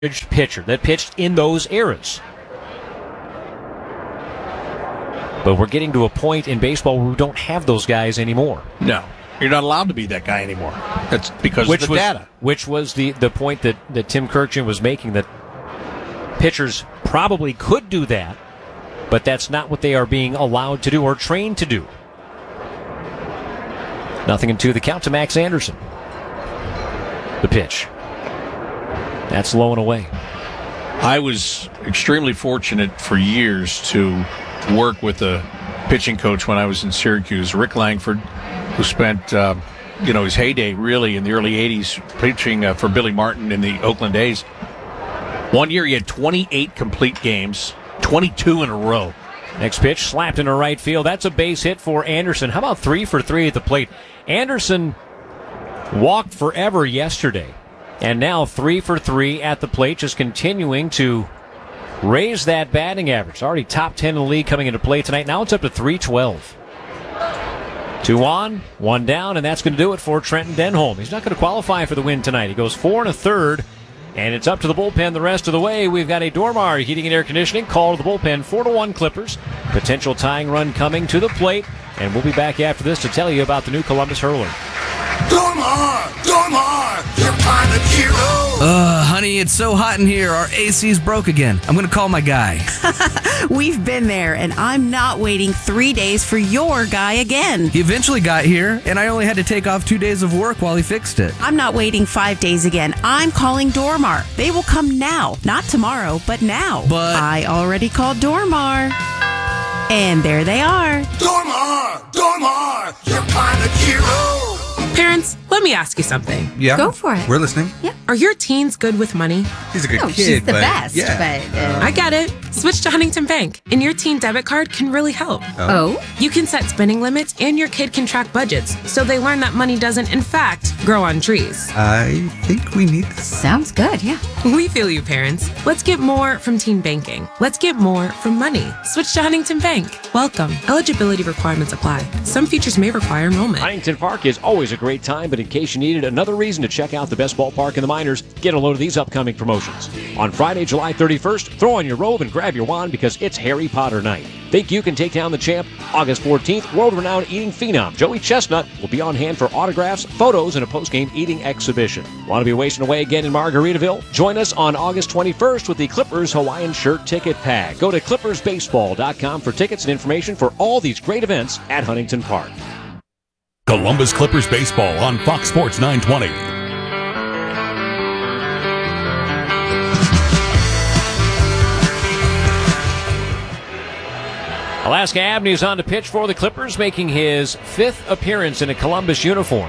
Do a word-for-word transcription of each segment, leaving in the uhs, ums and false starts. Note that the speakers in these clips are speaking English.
pitcher that pitched in those eras. But we're getting to a point in baseball where we don't have those guys anymore. No. You're not allowed to be that guy anymore. That's because which of the was, data. Which was the, the point that, that Tim Kirkjian was making, that pitchers probably could do that, but that's not what they are being allowed to do or trained to do. Nothing in two. The count to Max Anderson. The pitch. That's low and away. I was extremely fortunate for years to work with a pitching coach when I was in Syracuse, Rick Langford, who spent uh, you know his heyday really in the early eighties pitching uh, for Billy Martin in the Oakland A's. One year he had twenty-eight complete games, twenty-two in a row. Next pitch slapped into right field. That's a base hit for Anderson. How about three for three at the plate? Anderson walked forever yesterday, and now three for three at the plate, just continuing to raise that batting average. Already top ten in the league coming into play tonight. Now it's up to three twelve. Two on, one down, and that's going to do it for Trenton Denholm. He's not going to qualify for the win tonight. He goes four and a third, and it's up to the bullpen the rest of the way. We've got a Dormar Heating and Air Conditioning call to the bullpen, four to one Clippers. Potential tying run coming to the plate, and we'll be back after this to tell you about the new Columbus Hurler. Dormar! Dormar! Your pilot hero! Uh, honey, it's so hot in here. Our A C's broke again. I'm going to call my guy. We've been there, and I'm not waiting three days for your guy again. He eventually got here, and I only had to take off two days of work while he fixed it. I'm not waiting five days again. I'm calling Dormar. They will come now. Not tomorrow, but now. But I already called Dormar. And there they are. Dormar! Dormar! Your pilot hero! Parents, let me ask you something. Yeah. Go for it. We're listening. Yeah. Are your teens good with money? He's a good No, kid, she's the but best. yeah. But uh, I get it. Switch to Huntington Bank, and your teen debit card can really help. oh, You can set spending limits, and your kid can track budgets, so they learn that money doesn't, in fact, grow on trees. I think we need this. sounds good. Yeah. We feel you, parents. Let's get more from teen banking. Let's get more from money. Switch to Huntington Bank. Welcome. Eligibility requirements apply. Some features may require enrollment. Huntington Park is always a great time, but in case you needed another reason to check out the best ballpark in the minors, get a load of these upcoming promotions. On Friday, July thirty-first, throw on your robe and grab your wand because it's Harry Potter night. Think you can take down the champ? August fourteenth, world-renowned eating phenom Joey Chestnut will be on hand for autographs, photos, and a post-game eating exhibition. Want to be wasting away again in Margaritaville? Join us on August twenty-first with the Clippers Hawaiian Shirt Ticket Pack. Go to clippers baseball dot com for tickets and information for all these great events at Huntington Park. Columbus Clippers baseball on Fox Sports nine twenty. Alaska Abney's on the pitch for the Clippers, making his fifth appearance in a Columbus uniform.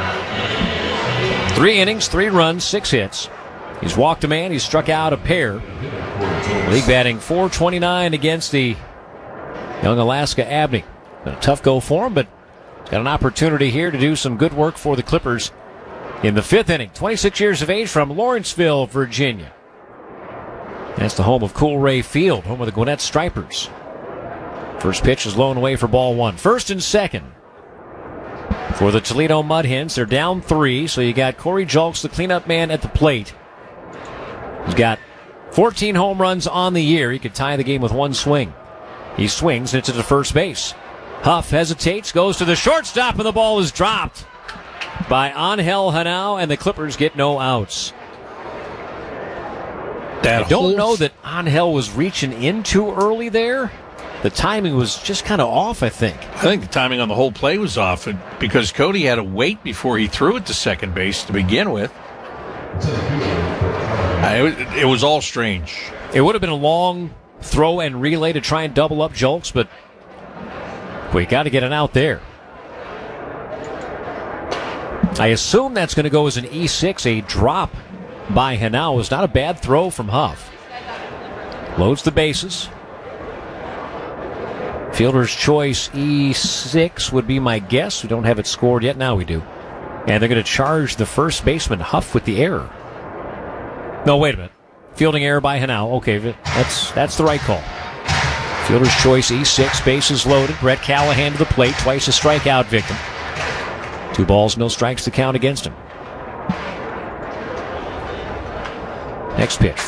Three innings, three runs, six hits. He's walked a man, he's struck out a pair. League batting four twenty-nine against the young Alaska Abney. Been a tough go for him, but he's got an opportunity here to do some good work for the Clippers in the fifth inning. twenty-six years of age from Lawrenceville, Virginia. That's the home of Coolray Field, home of the Gwinnett Stripers. First pitch is low and away for ball one. First and second for the Toledo Mud Hens. They're down three, so you got Corey Julks, the cleanup man, at the plate. He's got fourteen home runs on the year. He could tie the game with one swing. He swings, and it's to first base. Huff hesitates, goes to the shortstop, and the ball is dropped by Angel Hanau, and the Clippers get no outs. That I don't whole know that Angel was reaching in too early there. The timing was just kind of off, I think. I think the timing on the whole play was off because Cody had to wait before he threw it to second base to begin with. Uh, it, it was all strange. It would have been a long throw and relay to try and double up Julks, but we got to get it out there. I assume that's going to go as an E six, a drop by Hanau. It was not a bad throw from Huff. Loads the bases. Fielder's choice E six would be my guess. We don't have it scored yet. Now we do. And they're going to charge the first baseman, Huff, with the error. No, wait a minute. Fielding error by Hanau. Okay, that's that's the right call. Fielder's choice E six, bases loaded. Brett Callahan to the plate, twice a strikeout victim. Two balls, no strikes to count against him. Next pitch.